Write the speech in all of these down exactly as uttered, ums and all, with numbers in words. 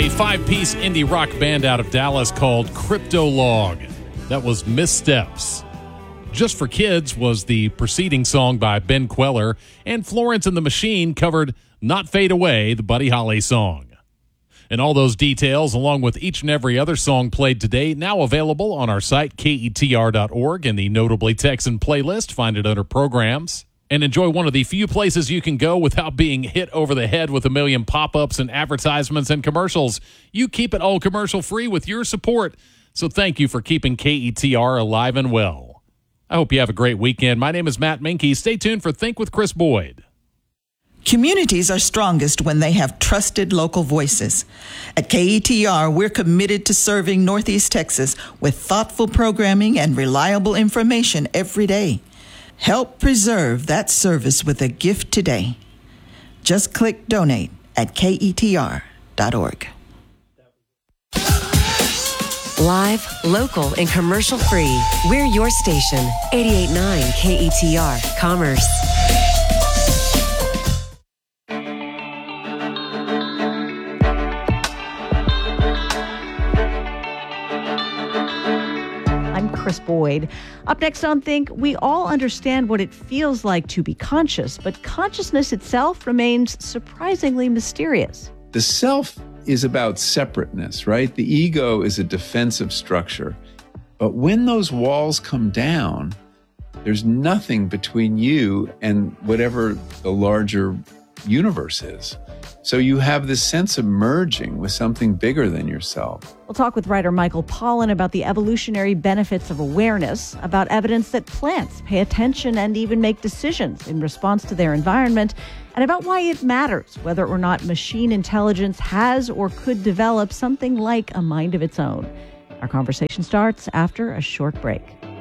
a five-piece indie rock band out of Dallas called Cryptolog. That was Missteps. Just for Kids was the preceding song by Ben Queller, and Florence and the Machine covered Not Fade Away, the Buddy Holly song. And all those details, along with each and every other song played today, now available on our site, K E T R dot org, in the Notably Texan playlist. Find it under Programs. And enjoy one of the few places you can go without being hit over the head with a million pop-ups and advertisements and commercials. You keep it all commercial-free with your support. So thank you for keeping K E T R alive and well. I hope you have a great weekend. My name is Matt Minke. Stay tuned for Think with Chris Boyd. Communities are strongest when they have trusted local voices. At K E T R, we're committed to serving Northeast Texas with thoughtful programming and reliable information every day. Help preserve that service with a gift today. Just click donate at K E T R dot org. Live, local, and commercial free. We're your station. eighty-eight point nine K E T R, Commerce. Chris Boyd. Up next on Think, we all understand what it feels like to be conscious, but consciousness itself remains surprisingly mysterious. The self is about separateness, right? The ego is a defensive structure. But when those walls come down, there's nothing between you and whatever the larger universe is. So you have this sense of merging with something bigger than yourself. We'll talk with writer Michael Pollan about the evolutionary benefits of awareness, about evidence that plants pay attention and even make decisions in response to their environment, and about why it matters whether or not machine intelligence has or could develop something like a mind of its own. Our conversation starts after a short break.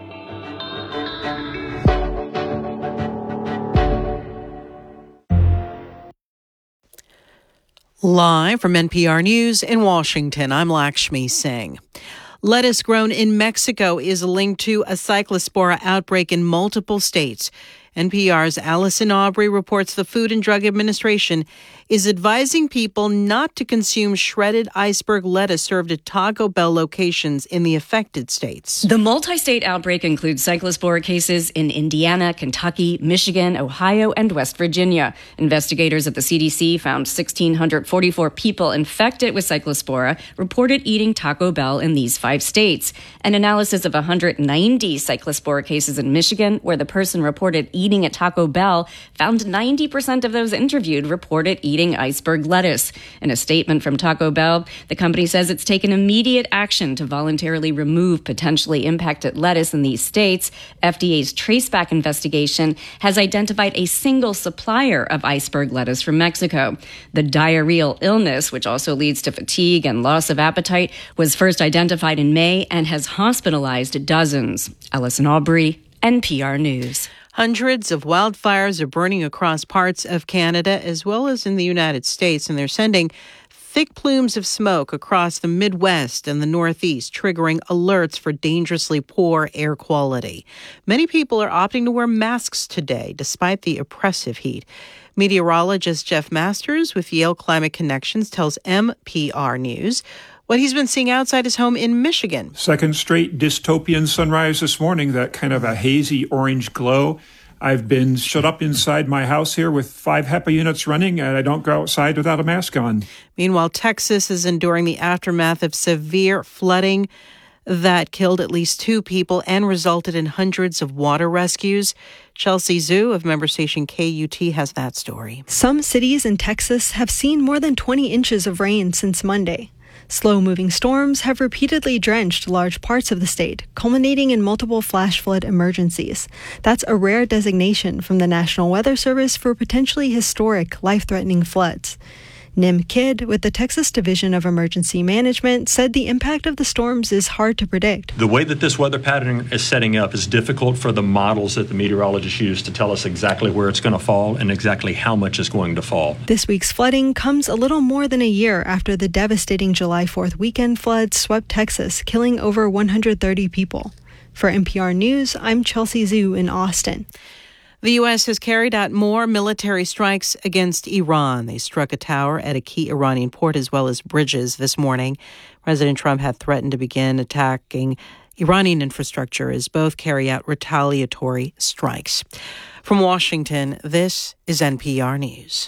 Live from N P R News in Washington, I'm Lakshmi Singh. Lettuce grown in Mexico is linked to a cyclospora outbreak in multiple states. N P R's Allison Aubrey reports the Food and Drug Administration is advising people not to consume shredded iceberg lettuce served at Taco Bell locations in the affected states. The multi-state outbreak includes cyclospora cases in Indiana, Kentucky, Michigan, Ohio, and West Virginia. Investigators at the C D C found one thousand six hundred forty-four people infected with cyclospora reported eating Taco Bell in these five states. An analysis of one hundred ninety cyclospora cases in Michigan, where the person reported eating at Taco Bell, found ninety percent of those interviewed reported eating iceberg lettuce. In a statement from Taco Bell, the company says it's taken immediate action to voluntarily remove potentially impacted lettuce in these states. F D A's traceback investigation has identified a single supplier of iceberg lettuce from Mexico. The diarrheal illness, which also leads to fatigue and loss of appetite, was first identified in May and has hospitalized dozens. Allison Aubrey, N P R News. Hundreds of wildfires are burning across parts of Canada as well as in the United States, and they're sending thick plumes of smoke across the Midwest and the Northeast, triggering alerts for dangerously poor air quality. Many people are opting to wear masks today, despite the oppressive heat. Meteorologist Jeff Masters with Yale Climate Connections tells N P R News what he's been seeing outside his home in Michigan. Second straight dystopian sunrise this morning, that kind of a hazy orange glow. I've been shut up inside my house here with five HEPA units running, and I don't go outside without a mask on. Meanwhile, Texas is enduring the aftermath of severe flooding that killed at least two people and resulted in hundreds of water rescues. Chelsea Zhu of member station K U T has that story. Some cities in Texas have seen more than twenty inches of rain since Monday. Slow-moving storms have repeatedly drenched large parts of the state, culminating in multiple flash flood emergencies. That's a rare designation from the National Weather Service for potentially historic, life-threatening floods. Nim Kidd, with the Texas Division of Emergency Management, said the impact of the storms is hard to predict. The way that this weather pattern is setting up is difficult for the models that the meteorologists use to tell us exactly where it's going to fall and exactly how much is going to fall. This week's flooding comes a little more than a year after the devastating July fourth weekend floods swept Texas, killing over one hundred thirty people. For N P R News, I'm Chelsea Zhu in Austin. The U S has carried out more military strikes against Iran. They struck a tower at a key Iranian port as well as bridges this morning. President Trump had threatened to begin attacking Iranian infrastructure as both carry out retaliatory strikes. From Washington, this is N P R News.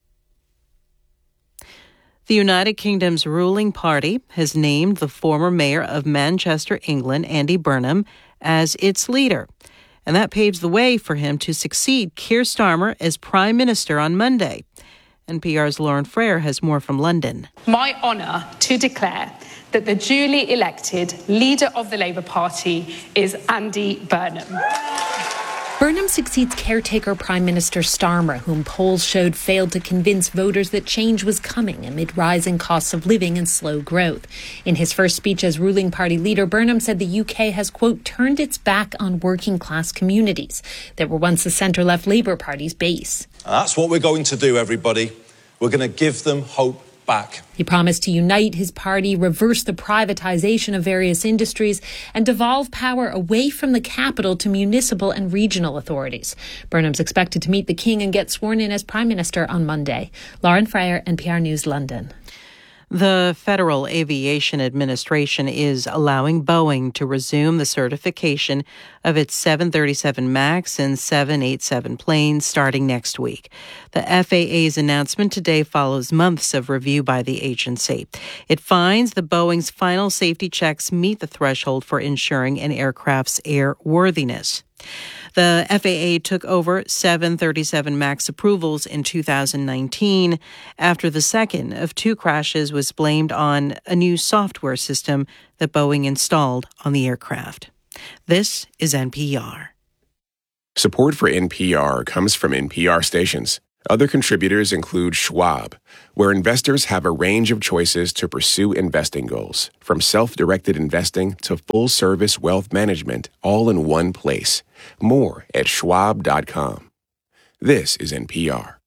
The United Kingdom's ruling party has named the former mayor of Manchester, England, Andy Burnham, as its leader. And that paves the way for him to succeed Keir Starmer as Prime Minister on Monday. N P R's Lauren Frayer has more from London. My honour to declare that the duly elected leader of the Labour Party is Andy Burnham. Burnham succeeds caretaker Prime Minister Starmer, whom polls showed failed to convince voters that change was coming amid rising costs of living and slow growth. In his first speech as ruling party leader, Burnham said the U K has, quote, turned its back on working class communities that were once the centre-left Labour Party's base. That's what we're going to do, everybody. We're going to give them hope back. He promised to unite his party, reverse the privatisation of various industries, and devolve power away from the capital to municipal and regional authorities. Burnham's expected to meet the King and get sworn in as Prime Minister on Monday. Lauren Frayer, N P R News, London. The Federal Aviation Administration is allowing Boeing to resume the certification of its seven thirty-seven MAX and seven eighty-seven planes starting next week. The F A A's announcement today follows months of review by the agency. It finds that Boeing's final safety checks meet the threshold for ensuring an aircraft's airworthiness. The F A A took over seven thirty-seven MAX approvals in two thousand nineteen after the second of two crashes was blamed on a new software system that Boeing installed on the aircraft. This is N P R. Support for N P R comes from N P R stations. Other contributors include Schwab, where investors have a range of choices to pursue investing goals, from self-directed investing to full-service wealth management, all in one place. More at schwab dot com. This is N P R.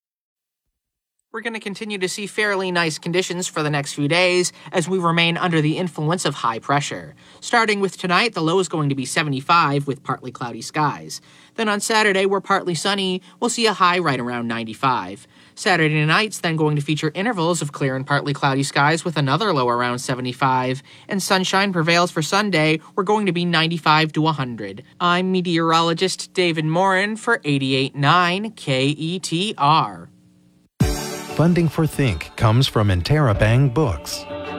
We're going to continue to see fairly nice conditions for the next few days as we remain under the influence of high pressure. Starting with tonight, the low is going to be seventy-five with partly cloudy skies. Then on Saturday, we're partly sunny. We'll see a high right around ninety-five. Saturday night's then going to feature intervals of clear and partly cloudy skies with another low around seventy-five. And sunshine prevails for Sunday. We're going to be ninety-five to one hundred. I'm meteorologist David Morin for eighty-eight point nine K E T R. Funding for Think comes from Interabang Books.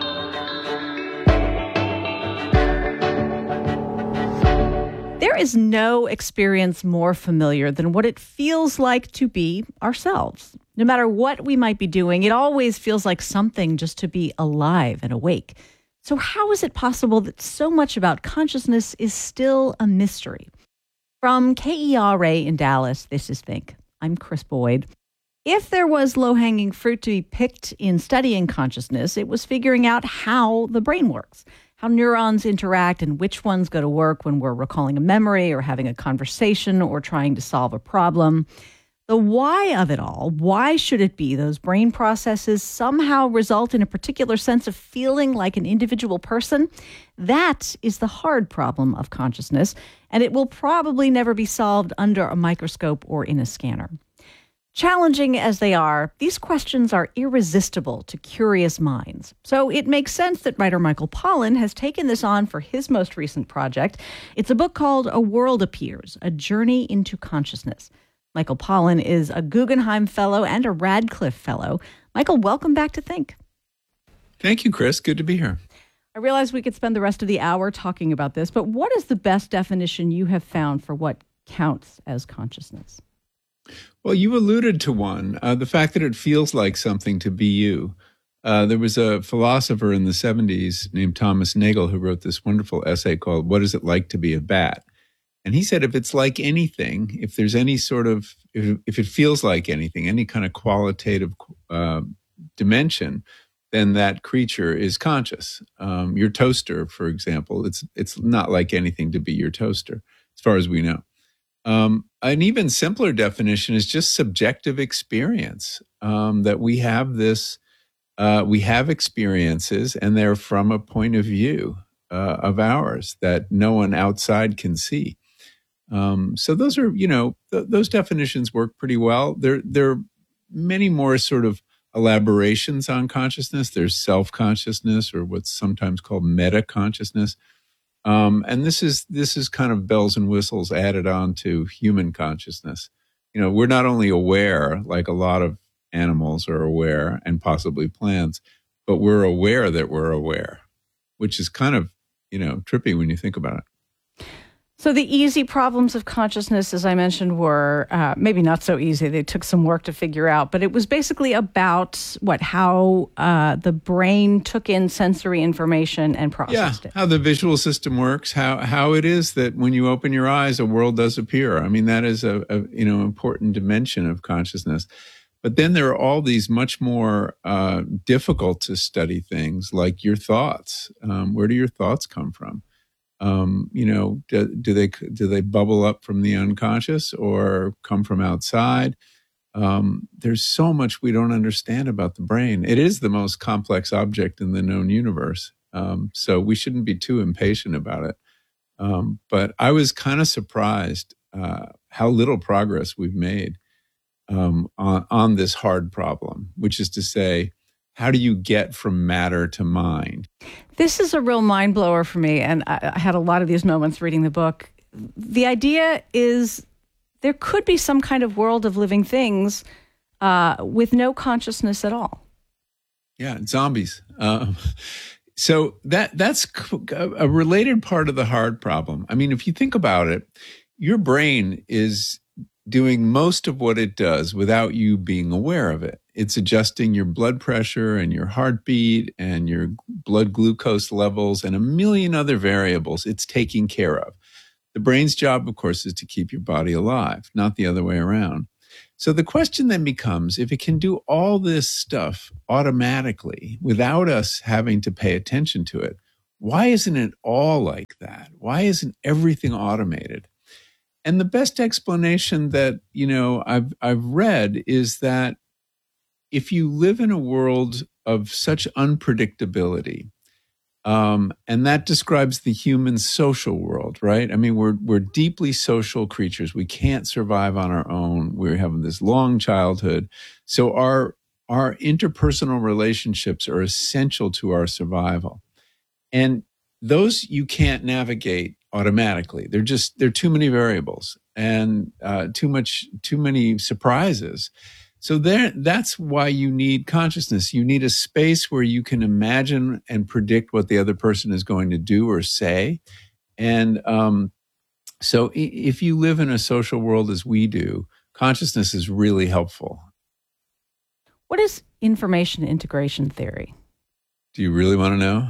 There is no experience more familiar than what it feels like to be ourselves. No matter what we might be doing, it always feels like something just to be alive and awake. So how is it possible that so much about consciousness is still a mystery? From K E R A in Dallas, this is Think. I'm Chris Boyd. If there was low-hanging fruit to be picked in studying consciousness, it was figuring out how the brain works, how neurons interact and which ones go to work when we're recalling a memory or having a conversation or trying to solve a problem. The why of it all, why should it be those brain processes somehow result in a particular sense of feeling like an individual person? That is the hard problem of consciousness, and it will probably never be solved under a microscope or in a scanner. Challenging as they are, these questions are irresistible to curious minds. So it makes sense that writer Michael Pollan has taken this on for his most recent project. It's a book called A World Appears, A Journey into Consciousness. Michael Pollan is a Guggenheim Fellow and a Radcliffe Fellow. Michael, welcome back to Think. Thank you, Chris. Good to be here. I realize we could spend the rest of the hour talking about this, but what is the best definition you have found for what counts as consciousness? Well, you alluded to one, uh, the fact that it feels like something to be you. Uh, there was a philosopher in the seventies named Thomas Nagel who wrote this wonderful essay called What Is It Like to Be a Bat? And he said if it's like anything, if there's any sort of, if, if it feels like anything, any kind of qualitative uh, dimension, then that creature is conscious. Um, your toaster, for example, it's it's not like anything to be your toaster, as far as we know. Um, an even simpler definition is just subjective experience, um, that we have this, uh, we have experiences and they're from a point of view uh, of ours that no one outside can see. Um, so those are, you know, th- those definitions work pretty well. There, there are many more sort of elaborations on consciousness. There's self-consciousness, or what's sometimes called meta-consciousness. Um, and this is this is kind of bells and whistles added on to human consciousness. You know, we're not only aware, like a lot of animals are aware, and possibly plants, but we're aware that we're aware, which is kind of, you know, trippy when you think about it. So the easy problems of consciousness, as I mentioned, were uh, maybe not so easy. They took some work to figure out, but it was basically about what, how uh, the brain took in sensory information and processed yeah, it. How the visual system works, how how it is that when you open your eyes, a world does appear. I mean, that is a, a you know important dimension of consciousness. But then there are all these much more uh, difficult to study things, like your thoughts. Um, where do your thoughts come from? Um, you know, do, do they do they bubble up from the unconscious or come from outside? Um, there's so much we don't understand about the brain. It is the most complex object in the known universe. Um, so we shouldn't be too impatient about it. Um, but I was kind of surprised uh, how little progress we've made um, on, on this hard problem, which is to say, how do you get from matter to mind? This is a real mind blower for me, and I, I had a lot of these moments reading the book. The idea is there could be some kind of world of living things uh, with no consciousness at all. Yeah, zombies. Um, so that that's a related part of the hard problem. I mean, if you think about it, your brain is doing most of what it does without you being aware of it. It's adjusting your blood pressure and your heartbeat and your blood glucose levels and a million other variables it's taking care of. The brain's job, of course, is to keep your body alive, not the other way around. So the question then becomes, if it can do all this stuff automatically without us having to pay attention to it, why isn't it all like that? Why isn't everything automated? And the best explanation that, you know, I've I've read is that if you live in a world of such unpredictability, um, and that describes the human social world, right? I mean, we're we're deeply social creatures. We can't survive on our own. We're having this long childhood, so our our interpersonal relationships are essential to our survival, and those you can't navigate automatically. They're just, there are too many variables and uh, too much, too many surprises. So there, that's why you need consciousness. You need a space where you can imagine and predict what the other person is going to do or say. And um, so if you live in a social world as we do, consciousness is really helpful. What is information integration theory? Do you really want to know?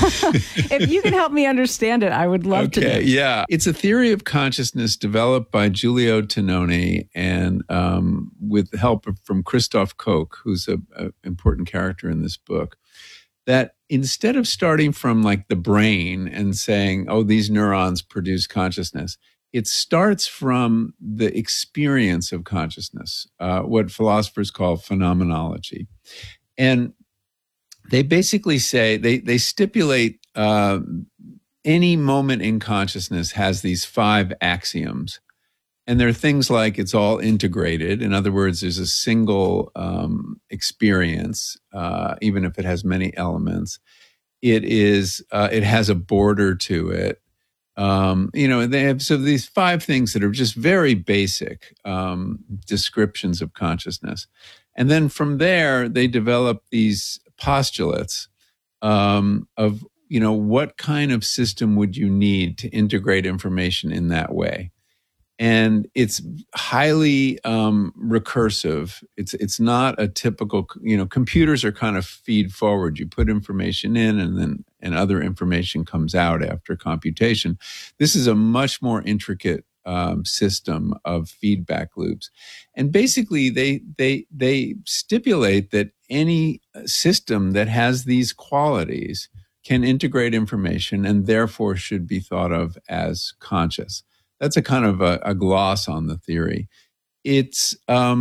If you can help me understand it, I would love okay, to know. Yeah. It's a theory of consciousness developed by Giulio Tononi and um, with help from Christoph Koch, who's an important character in this book, that instead of starting from like the brain and saying, oh, these neurons produce consciousness, it starts from the experience of consciousness, uh, what philosophers call phenomenology. And they basically say, they they stipulate uh, any moment in consciousness has these five axioms. And there are things like it's all integrated. In other words, there's a single um, experience, uh, even if it has many elements. It is, uh, it has a border to it. Um, you know, they have so these five things that are just very basic um, descriptions of consciousness. And then from there, they develop these postulates um, of, you know, what kind of system would you need to integrate information in that way? And it's highly um, recursive. It's it's not a typical, you know, computers are kind of feed forward. You put information in and then and other information comes out after computation. This is a much more intricate um, system of feedback loops. And basically they they they stipulate that any system that has these qualities can integrate information and therefore should be thought of as conscious. That's a kind of a, a gloss on the theory. It's um,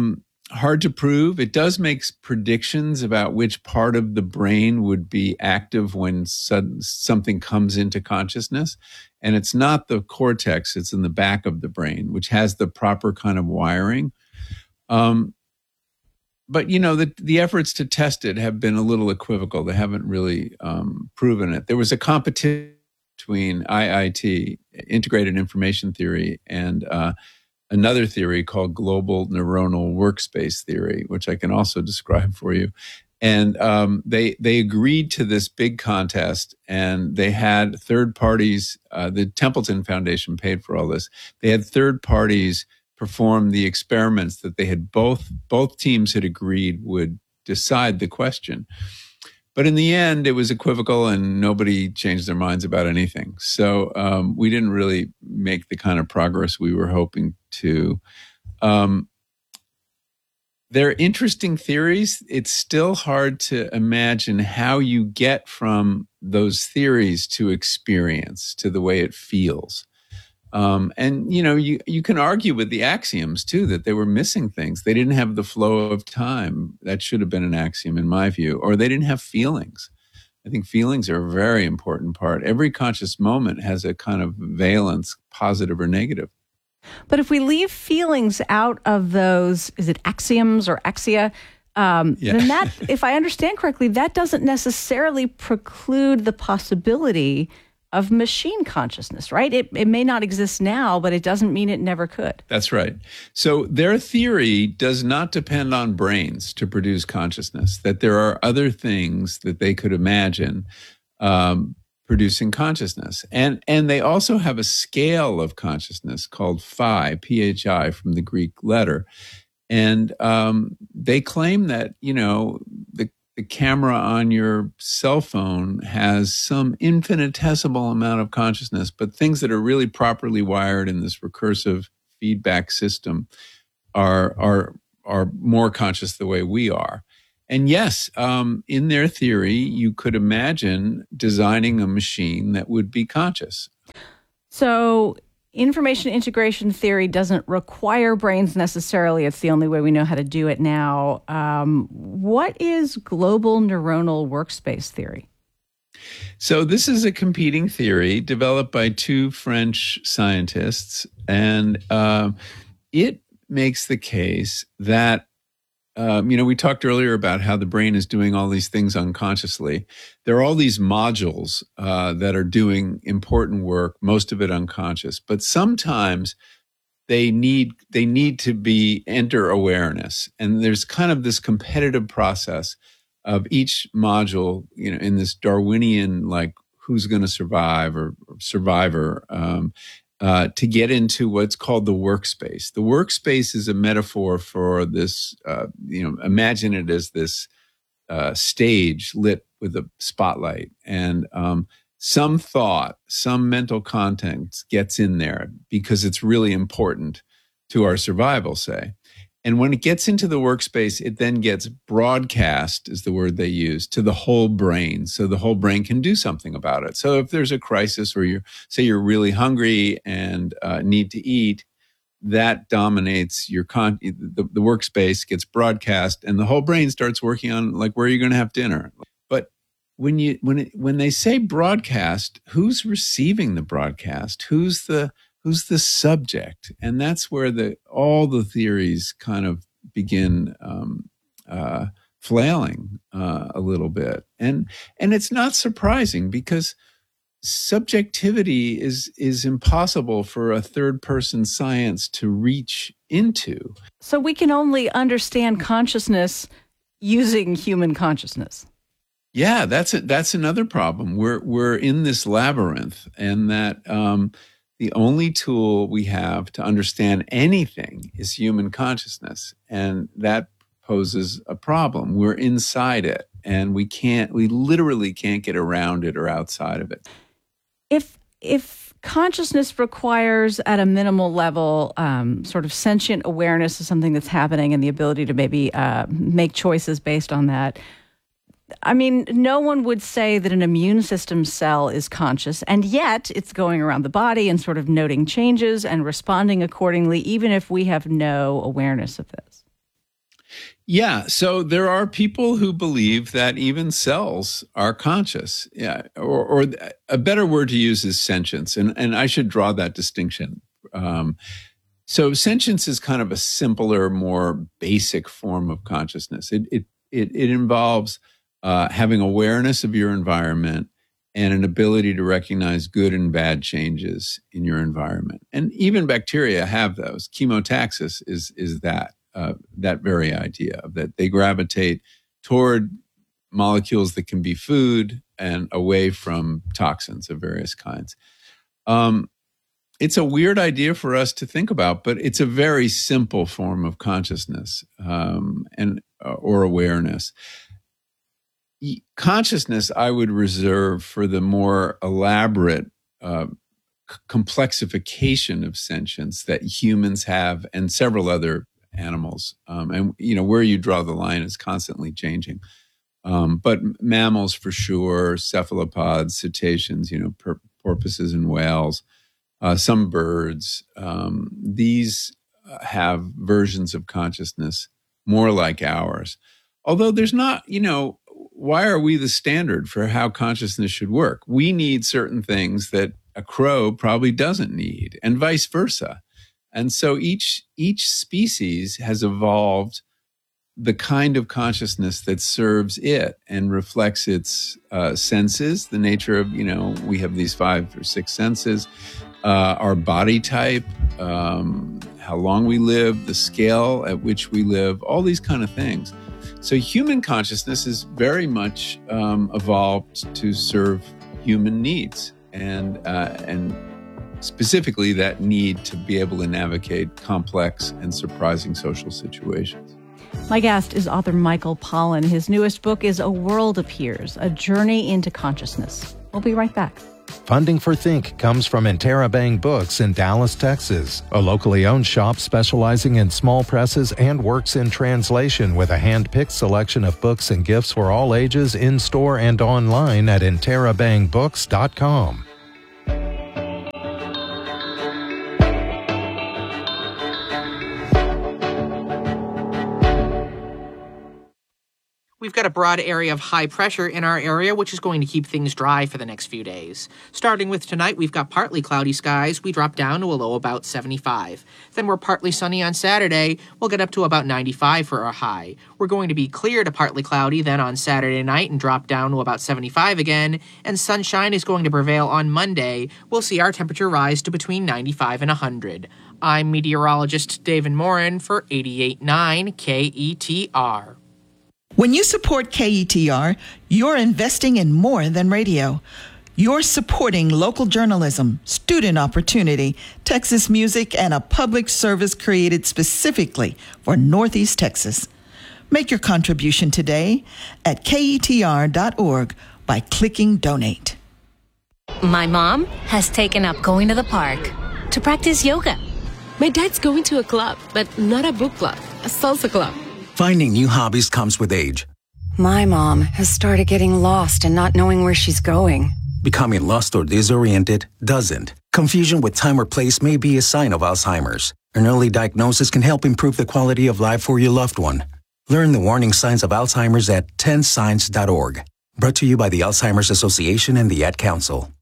hard to prove. It does make predictions about which part of the brain would be active when sudden, something comes into consciousness. And it's not the cortex, it's in the back of the brain, which has the proper kind of wiring. Um, but, you know, the, the efforts to test it have been a little equivocal. They haven't really um, proven it. There was a competition between I I T, Integrated Information Theory, and uh, another theory called Global Neuronal Workspace Theory, which I can also describe for you. And um, they they agreed to this big contest, and they had third parties. Uh, the Templeton Foundation paid for all this. They had third parties perform the experiments that they had both both teams had agreed would decide the question. But in the end, it was equivocal, and nobody changed their minds about anything. So um, we didn't really make the kind of progress we were hoping to. Um, They're interesting theories. It's still hard to imagine how you get from those theories to experience, to the way it feels. Um, and, you know, you, you can argue with the axioms, too, that they were missing things. They didn't have the flow of time. That should have been an axiom, in my view. Or they didn't have feelings. I think feelings are a very important part. Every conscious moment has a kind of valence, positive or negative. But if we leave feelings out of those, is it axioms or axia? Um, yeah. Then that, if I understand correctly, that doesn't necessarily preclude the possibility of machine consciousness, right? It, it may not exist now, but it doesn't mean it never could. That's right. So their theory does not depend on brains to produce consciousness, that there are other things that they could imagine um, producing consciousness. And and they also have a scale of consciousness called phi, P H I, from the Greek letter. And um, they claim that, you know, the, the camera on your cell phone has some infinitesimal amount of consciousness, but things that are really properly wired in this recursive feedback system are are are more conscious the way we are. And yes, um, in their theory, you could imagine designing a machine that would be conscious. So information integration theory doesn't require brains necessarily. It's the only way we know how to do it now. Um, what is global neuronal workspace theory? So this is a competing theory developed by two French scientists, and uh, it makes the case that Um, you know, we talked earlier about how the brain is doing all these things unconsciously. There are all these modules uh, that are doing important work, most of it unconscious. But sometimes they need they need to be enter awareness, and there's kind of this competitive process of each module. You know, in this Darwinian like who's going to survive or, or survivor. Um, Uh, to get into what's called the workspace. The workspace is a metaphor for this, uh, you know, imagine it as this uh, stage lit with a spotlight. And um, some thought, some mental content gets in there because it's really important to our survival, say. And when it gets into the workspace, it then gets broadcast, is the word they use, to the whole brain. So the whole brain can do something about it. So if there's a crisis or you're, say you're really hungry and uh, need to eat, that dominates your con, the, the workspace gets broadcast and the whole brain starts working on like, where are you going to have dinner? But when you, when it, when they say broadcast, who's receiving the broadcast? Who's the, Who's the subject? And that's where the all the theories kind of begin um, uh, flailing uh, a little bit. And and it's not surprising because subjectivity is is impossible for a third person science to reach into. So we can only understand consciousness using human consciousness. Yeah, that's a, that's another problem. We're we're in this labyrinth, and that um, the only tool we have to understand anything is human consciousness, and that poses a problem. We're inside it, and we can't, we literally can't get around it or outside of it. If if consciousness requires, at a minimal level, um, sort of sentient awareness of something that's happening and the ability to maybe uh, make choices based on that, I mean, no one would say that an immune system cell is conscious, and yet it's going around the body and sort of noting changes and responding accordingly, even if we have no awareness of this. Yeah, so there are people who believe that even cells are conscious. Yeah, or, or a better word to use is sentience, and and I should draw that distinction. Um, so sentience is kind of a simpler, more basic form of consciousness. It it it, it involves uh, having awareness of your environment and an ability to recognize good and bad changes in your environment. And even bacteria have those. Chemotaxis is is that. Uh, that very idea of that they gravitate toward molecules that can be food and away from toxins of various kinds. Um, it's a weird idea for us to think about, but it's a very simple form of consciousness um, and uh, or awareness. Consciousness, I would reserve for the more elaborate uh, complexification of sentience that humans have and several other animals. Um, and, you know, where you draw the line is constantly changing. Um, but mammals for sure, cephalopods, cetaceans, you know, per- porpoises and whales, uh, some birds, um, these have versions of consciousness more like ours. Although there's not, you know, why are we the standard for how consciousness should work? We need certain things that a crow probably doesn't need, and vice versa. And so each each species has evolved the kind of consciousness that serves it and reflects its uh, senses, the nature of, you know, we have these five or six senses, uh, our body type, um, how long we live, the scale at which we live, all these kind of things. So human consciousness is very much um, evolved to serve human needs and uh, and specifically that need to be able to navigate complex and surprising social situations. My guest is author Michael Pollan. His newest book is A World Appears, A Journey into Consciousness. We'll be right back. Funding for Think comes from Interabang Books in Dallas, Texas, a locally owned shop specializing in small presses and works in translation with a hand-picked selection of books and gifts for all ages in-store and online at interabang books dot com. We've got a broad area of high pressure in our area, which is going to keep things dry for the next few days. Starting with tonight, we've got partly cloudy skies. We drop down to a low about seventy-five. Then we're partly sunny on Saturday. We'll get up to about ninety-five for our high. We're going to be clear to partly cloudy then on Saturday night and drop down to about seventy-five again. And sunshine is going to prevail on Monday. We'll see our temperature rise to between ninety-five and one hundred. I'm meteorologist David Morin for eighty-eight point nine K E T R. When you support K E T R, you're investing in more than radio. You're supporting local journalism, student opportunity, Texas music, and a public service created specifically for Northeast Texas. Make your contribution today at K E T R dot org by clicking Donate. My mom has taken up going to the park to practice yoga. My dad's going to a club, but not a book club, a salsa club. Finding new hobbies comes with age. My mom has started getting lost and not knowing where she's going. Becoming lost or disoriented doesn't. Confusion with time or place may be a sign of Alzheimer's. An early diagnosis can help improve the quality of life for your loved one. Learn the warning signs of Alzheimer's at ten signs dot org. Brought to you by the Alzheimer's Association and the Ad Council.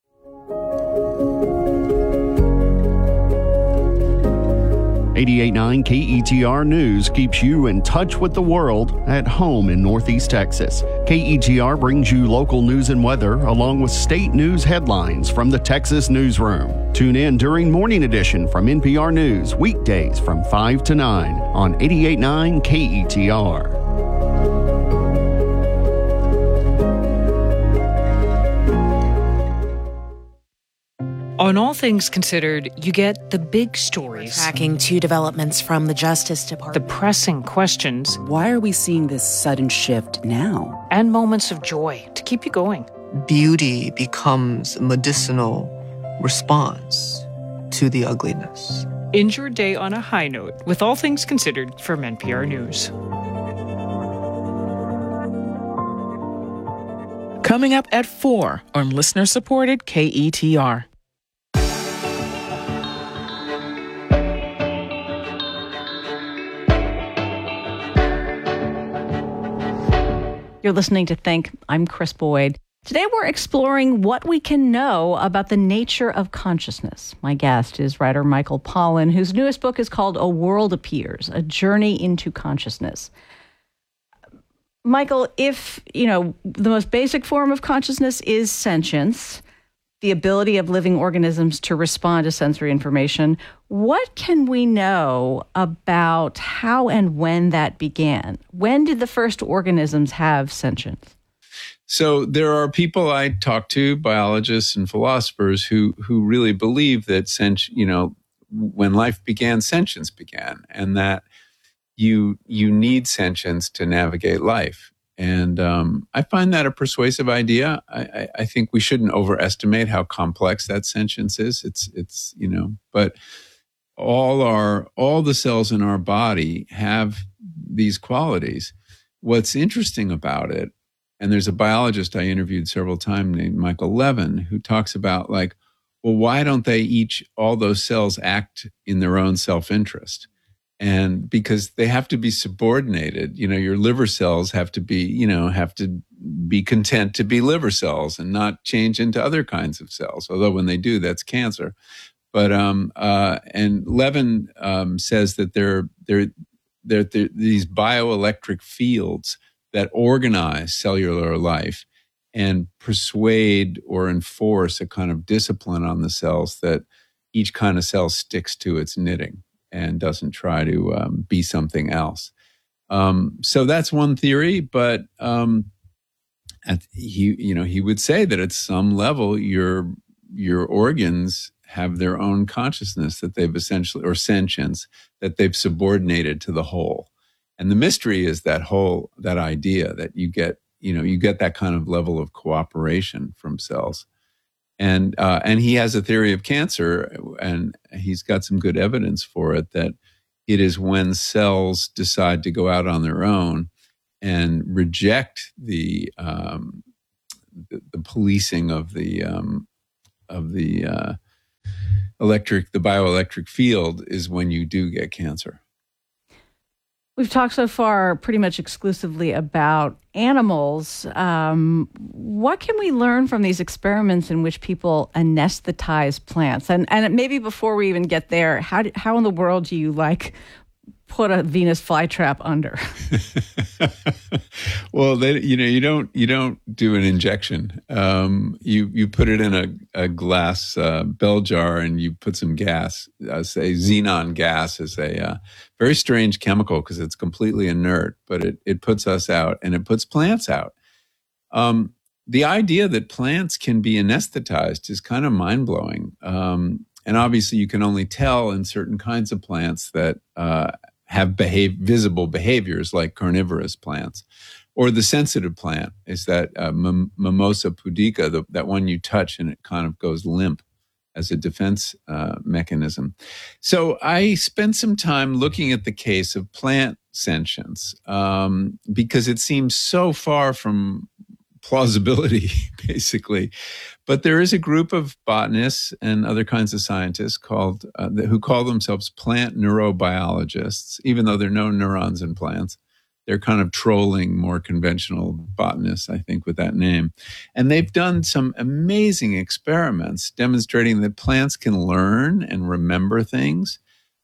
eighty-eight point nine K E T R News keeps you in touch with the world at home in Northeast Texas. K E T R brings you local news and weather along with state news headlines from the Texas newsroom. Tune in during Morning Edition from N P R News, weekdays from five to nine on eighty-eight point nine K E T R. On All Things Considered, you get the big stories. Tracking two developments from the Justice Department. The pressing questions. Why are we seeing this sudden shift now? And moments of joy to keep you going. Beauty becomes a medicinal response to the ugliness. End your day on a high note with All Things Considered from N P R News. Coming up at four on listener-supported K E T R. You're listening to Think. I'm Chris Boyd. Today we're exploring what we can know about the nature of consciousness. My guest is writer Michael Pollan, whose newest book is called A World Appears, A Journey into Consciousness. Michael, if, you know, the most basic form of consciousness is sentience, the ability of living organisms to respond to sensory information, what can we know about how and when that began? When did the first organisms have sentience? So there are people I talk to, biologists and philosophers, who who really believe that senti- you know, when life began, sentience began, and that you you need sentience to navigate life. And um, I find that a persuasive idea. I, I, I think we shouldn't overestimate how complex that sentience is. It's it's you know, but all our all the cells in our body have these qualities. What's interesting about it, and there's a biologist I interviewed several times named Michael Levin, who talks about, like, well, why don't they each, all those cells act in their own self-interest? And because they have to be subordinated, you know, your liver cells have to be, you know, have to be content to be liver cells and not change into other kinds of cells. Although when they do, that's cancer. But, um, uh, and Levin um, says that there, there, there, there, these bioelectric fields that organize cellular life and persuade or enforce a kind of discipline on the cells that each kind of cell sticks to its knitting and doesn't try to um, be something else. Um, so that's one theory, but um, at, he, you know, he would say that at some level, your your organs have their own consciousness that they've essentially, or sentience, that they've subordinated to the whole. And the mystery is that whole, that idea that you get, you know, you get that kind of level of cooperation from cells. And uh, and he has a theory of cancer, and he's got some good evidence for it, that it is when cells decide to go out on their own and reject the um, the, the policing of the um, of the uh, electric, the bioelectric field, is when you do get cancer. We've talked so far pretty much exclusively about animals. Um, what can we learn from these experiments in which people anesthetize plants? And and maybe before we even get there, how do, how in the world do you like put a Venus flytrap under? Well, they, you know, you don't you don't do an injection. Um, you you put it in a, a glass uh, bell jar, and you put some gas. Uh, say xenon gas is a uh, very strange chemical because it's completely inert, but it it puts us out, and it puts plants out. Um, the idea that plants can be anesthetized is kind of mind blowing, um, and obviously you can only tell in certain kinds of plants that uh, have behave visible behaviors, like carnivorous plants. Or the sensitive plant is that uh, M- Mimosa pudica, the, that one you touch and it kind of goes limp as a defense uh, mechanism. So I spent some time looking at the case of plant sentience um, because it seems so far from plausibility, basically. But there is a group of botanists and other kinds of scientists called uh, who call themselves plant neurobiologists, even though there are no neurons in plants. They're kind of trolling more conventional botanists, I think, with that name. And they've done some amazing experiments demonstrating that plants can learn and remember things,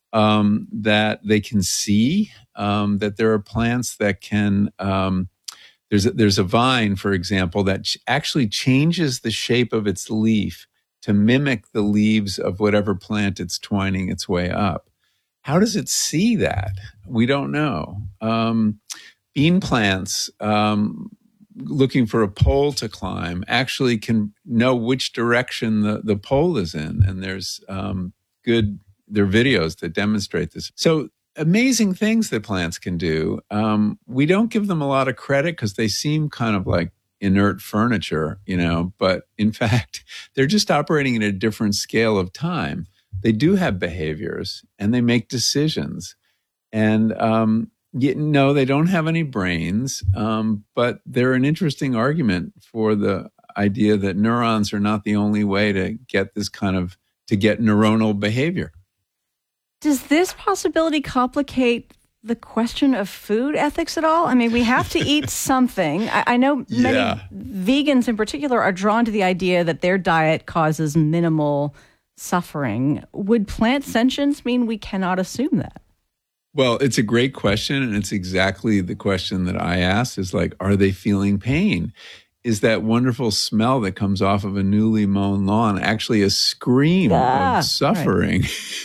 um, that they can see, um, that there are plants that can, um, there's, a, there's a vine, for example, that ch- actually changes the shape of its leaf to mimic the leaves of whatever plant it's twining its way up. How does it see that? We don't know. Um, bean plants, um, looking for a pole to climb, actually can know which direction the, the pole is in. And there's um, good, there are videos that demonstrate this. So amazing things that plants can do. Um, we don't give them a lot of credit because they seem kind of like inert furniture, you know, but in fact, they're just operating at a different scale of time. They do have behaviors and they make decisions. And, um, you know, they don't have any brains, um, but they're an interesting argument for the idea that neurons are not the only way to get this kind of, to get neuronal behavior. Does this possibility complicate the question of food ethics at all? I mean, we have to eat something. I, I know many Yeah. vegans in particular are drawn to the idea that their diet causes minimal suffering. Would plant sentience mean we cannot assume that? Well, it's a great question, and it's exactly the question that I asked is like, are they feeling pain? Is that wonderful smell that comes off of a newly mown lawn actually a scream Ah, of suffering?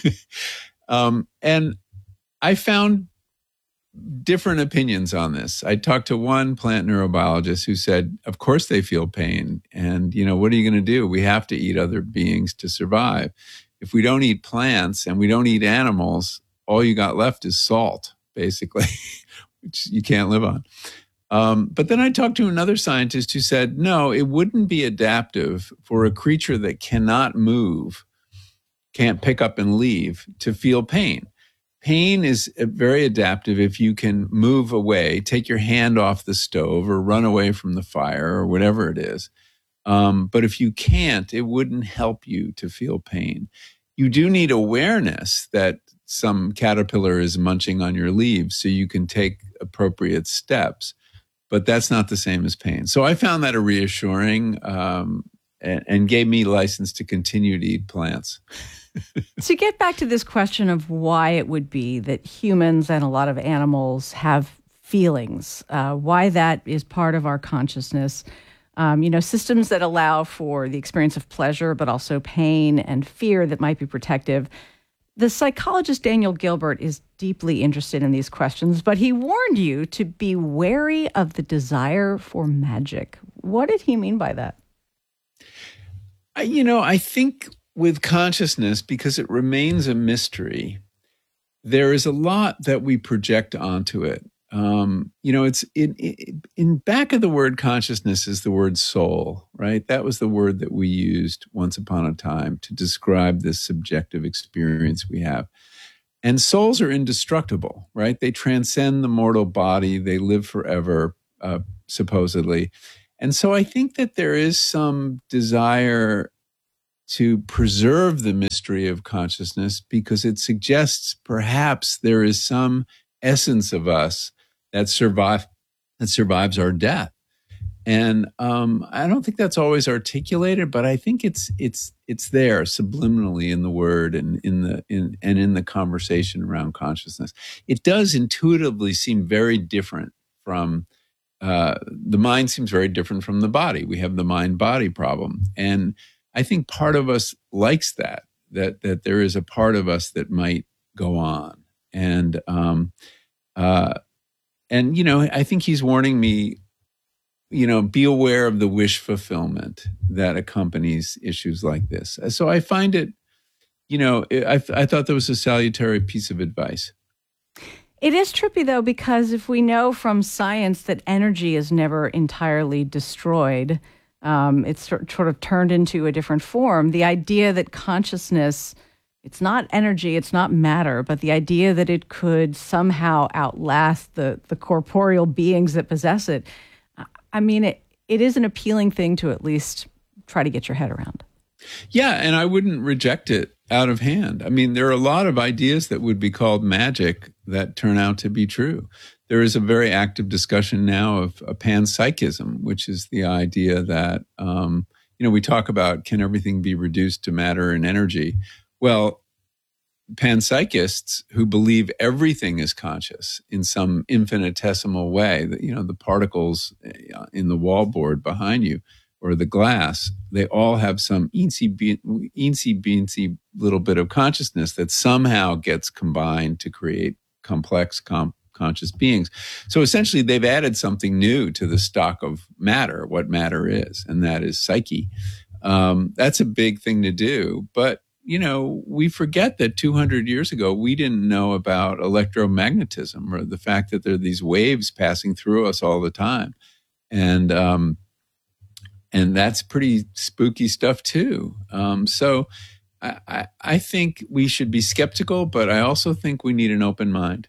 um, and I found different opinions on this. I talked to one plant neurobiologist who said, of course they feel pain. And, you know, what are you going to do? We have to eat other beings to survive. If we don't eat plants and we don't eat animals, all you got left is salt, basically, which you can't live on. Um, but then I talked to another scientist who said, no, it wouldn't be adaptive for a creature that cannot move, can't pick up and leave, to feel pain. Pain is very adaptive if you can move away, take your hand off the stove or run away from the fire or whatever it is. Um, but if you can't, it wouldn't help you to feel pain. You do need awareness that some caterpillar is munching on your leaves so you can take appropriate steps, but that's not the same as pain. So I found that a reassuring um, and, and gave me license to continue to eat plants. To get back to this question of why it would be that humans and a lot of animals have feelings, uh, why that is part of our consciousness, um, you know, systems that allow for the experience of pleasure, but also pain and fear that might be protective. The psychologist Daniel Gilbert is deeply interested in these questions, but he warned you to be wary of the desire for magic. What did he mean by that? I, you know, I think with consciousness, because it remains a mystery, there is a lot that we project onto it. Um, you know, it's in, in, in back of the word consciousness is the word soul, right? That was the word that we used once upon a time to describe this subjective experience we have. And souls are indestructible, right? They transcend the mortal body. They live forever, uh, supposedly. And so I think that there is some desire to preserve the mystery of consciousness because it suggests perhaps there is some essence of us that survive that survives our death. And um, I don't think that's always articulated, but I think it's it's it's there subliminally in the word and in the in and in the conversation around consciousness. It does intuitively seem very different from uh, the mind seems very different from the body. We have the mind-body problem, and I think part of us likes that, that, that there is a part of us that might go on. And, um, uh, and, you know, I think he's warning me, you know, be aware of the wish fulfillment that accompanies issues like this. So I find it, you know, I, I thought that was a salutary piece of advice. It is trippy, though, because if we know from science that energy is never entirely destroyed, Um, it's sort of turned into a different form. The idea that consciousness, it's not energy, it's not matter, but the idea that it could somehow outlast the, the corporeal beings that possess it, I mean, it, it is an appealing thing to at least try to get your head around. Yeah, and I wouldn't reject it out of hand. I mean, there are a lot of ideas that would be called magic that turn out to be true. There is a very active discussion now of a panpsychism, which is the idea that, um, you know, we talk about, can everything be reduced to matter and energy? Well, panpsychists who believe everything is conscious in some infinitesimal way, that, you know, the particles in the wallboard behind you or the glass, they all have some eensy-beensy little bit of consciousness that somehow gets combined to create complex comp conscious beings. So essentially they've added something new to the stock of matter, what matter is, and that is psyche. Um, that's a big thing to do. But, you know, we forget that two hundred years ago, we didn't know about electromagnetism or the fact that there are these waves passing through us all the time. And, um, and that's pretty spooky stuff too. Um, so I, I, I think we should be skeptical, but I also think we need an open mind.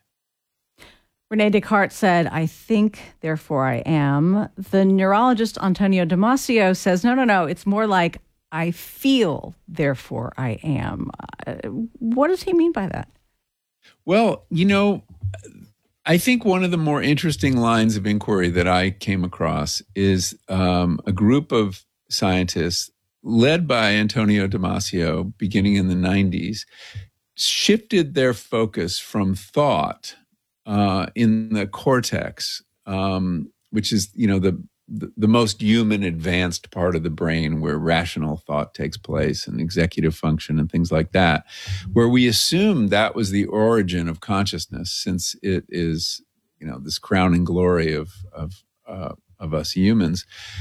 Rene Descartes said, I think, therefore I am. The neurologist Antonio Damasio says, no, no, no, it's more like I feel, therefore I am. Uh, what does he mean by that? Well, you know, I think one of the more interesting lines of inquiry that I came across is um, a group of scientists led by Antonio Damasio, beginning in the nineties, shifted their focus from thought uh, in the cortex, um, which is, you know, the, the the most human advanced part of the brain where rational thought takes place and executive function and things like that, where we assumed that was the origin of consciousness, since it is, you know, this crowning glory of of uh, of us humans,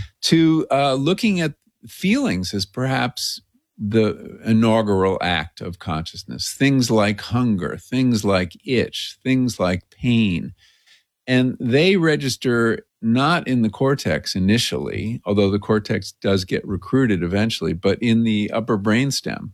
to uh, looking at feelings as perhaps the inaugural act of consciousness. Things like hunger, things like itch, things like pain. And they register not in the cortex initially, although the cortex does get recruited eventually, but in the upper brainstem.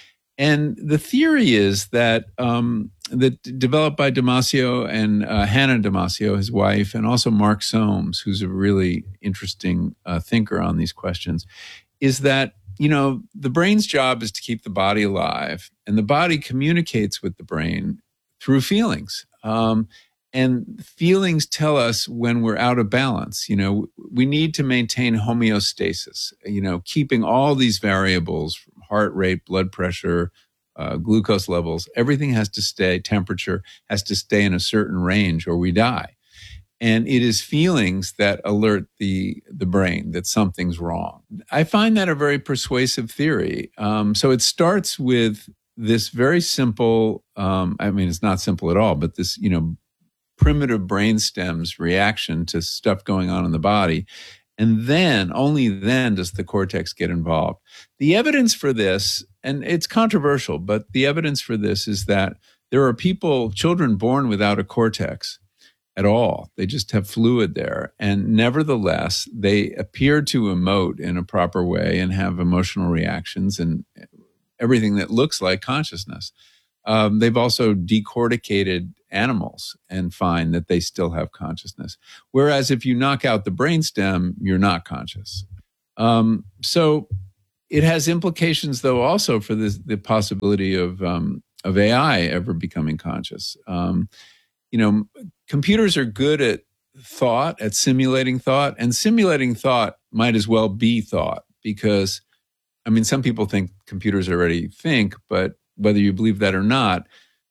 And the theory is that um, that developed by Damasio and uh, Hannah Damasio, his wife, and also Mark Soames, who's a really interesting uh, thinker on these questions, is that, you know, the brain's job is to keep the body alive, and the body communicates with the brain through feelings. Um, and feelings tell us when we're out of balance. You know, we need to maintain homeostasis, you know, keeping all these variables, from heart rate, blood pressure, uh, glucose levels, everything has to stay, temperature has to stay in a certain range or we die. And it is feelings that alert the the brain that something's wrong. I find that a very persuasive theory. Um, so it starts with this very simple, um, I mean, it's not simple at all, but this, you know, primitive brainstem's reaction to stuff going on in the body. And then, only then does the cortex get involved. The evidence for this, and it's controversial, but the evidence for this is that there are people, children born without a cortex at all. They just have fluid there. And nevertheless, they appear to emote in a proper way and have emotional reactions and everything that looks like consciousness. Um, they've also decorticated animals and find that they still have consciousness. Whereas if you knock out the brainstem, you're not conscious. Um, so it has implications, though, also for this, the possibility of um, of A I ever becoming conscious. Um, you know, computers are good at thought, at simulating thought, and simulating thought might as well be thought because, I mean, some people think computers already think, but whether you believe that or not,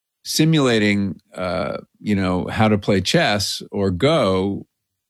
simulating, uh, you know, how to play chess or Go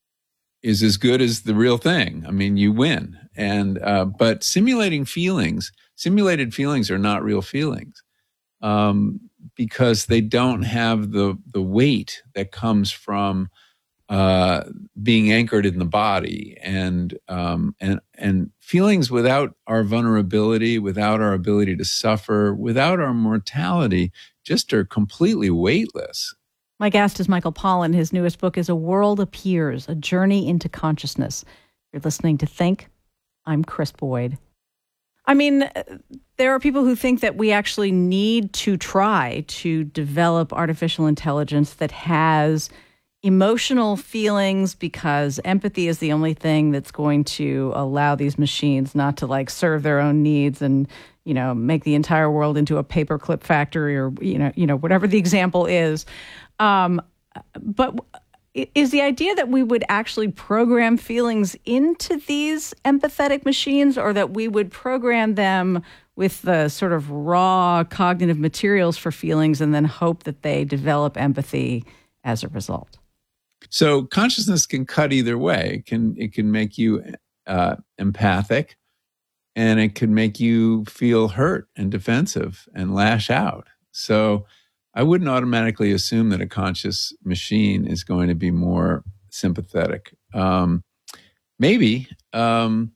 is as good as the real thing. I mean, you win. And uh, but simulating feelings, simulated feelings are not real feelings um, because they don't have the the weight that comes from uh, being anchored in the body, and um, and and feelings without our vulnerability, without our ability to suffer, without our mortality, just are completely weightless. My guest is Michael Pollan. His newest book is A World Appears, A Journey into Consciousness. You're listening to Think. I'm Chris Boyd. I mean, there are people who think that we actually need to try to develop artificial intelligence that has emotional feelings, because empathy is the only thing that's going to allow these machines not to like serve their own needs and, you know, make the entire world into a paperclip factory, or, you know, you know, whatever the example is. Um, but is the idea that we would actually program feelings into these empathetic machines, or that we would program them with the sort of raw cognitive materials for feelings and then hope that they develop empathy as a result? So consciousness can cut either way. It can, it can make you uh, empathic, and it can make you feel hurt and defensive and lash out. So I wouldn't automatically assume that a conscious machine is going to be more sympathetic. Um, maybe. Um,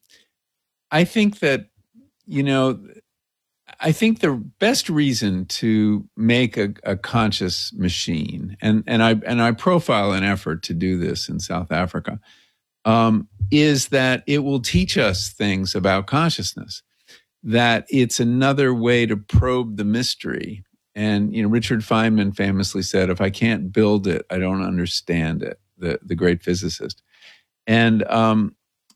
I think that, you know, I think the best reason to make a, a conscious machine, and, and I and I profile an effort to do this in South Africa, um, is that it will teach us things about consciousness, that it's another way to probe the mystery. And, you know, Richard Feynman famously said, if I can't build it, I don't understand it, the, the great physicist. And um,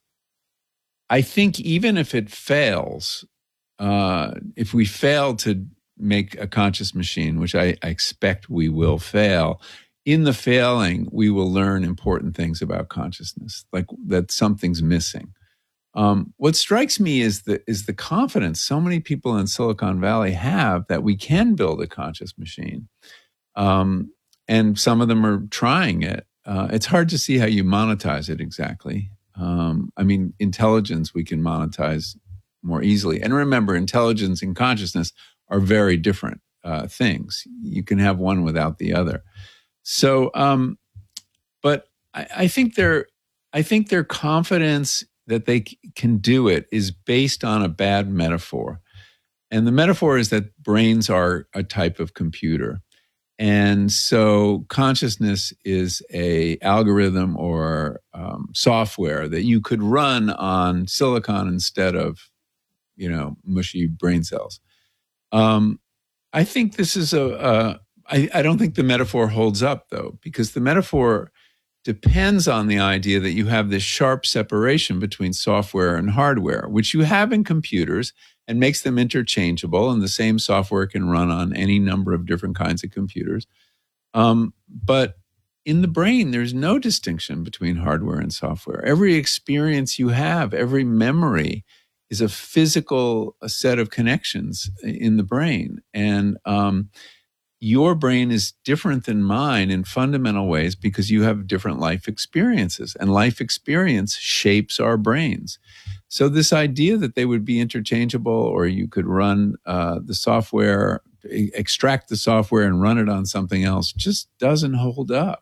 I think even if it fails, uh, if we fail to make a conscious machine, which I, I expect we will fail, in the failing, we will learn important things about consciousness, like that something's missing. Um, what strikes me is the, is the confidence so many people in Silicon Valley have that we can build a conscious machine. Um, and some of them are trying it. Uh, it's hard to see how you monetize it exactly. Um, I mean, intelligence we can monetize more easily. And remember, intelligence and consciousness are very different uh, things. You can have one without the other. So, um, but I, I think their, I think their confidence that they c- can do it is based on a bad metaphor. And the metaphor is that brains are a type of computer. And so consciousness is a algorithm or um, software that you could run on silicon instead of, you know, mushy brain cells. Um, I think this is a, a I, I don't think the metaphor holds up, though, because the metaphor depends on the idea that you have this sharp separation between software and hardware, which you have in computers and makes them interchangeable, and the same software can run on any number of different kinds of computers. Um, but in the brain, there's no distinction between hardware and software. Every experience you have, every memory is a physical a set of connections in the brain. And um, your brain is different than mine in fundamental ways because you have different life experiences, and life experience shapes our brains. So this idea that they would be interchangeable, or you could run uh, the software, extract the software and run it on something else, just doesn't hold up.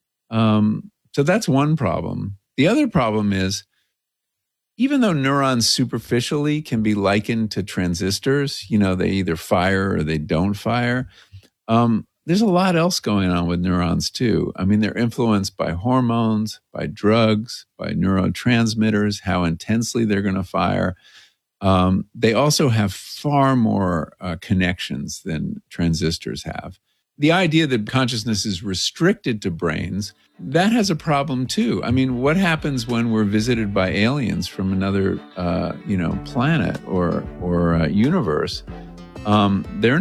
Um, so that's one problem. The other problem is, even though neurons superficially can be likened to transistors, you know, they either fire or they don't fire, um, there's a lot else going on with neurons too. I mean, they're influenced by hormones, by drugs, by neurotransmitters, how intensely they're going to fire. Um, they also have far more uh, connections than transistors have. The idea that consciousness is restricted to brains, that has a problem too. I mean, what happens when we're visited by aliens from another, uh, you know, planet or or uh, universe? Um, they're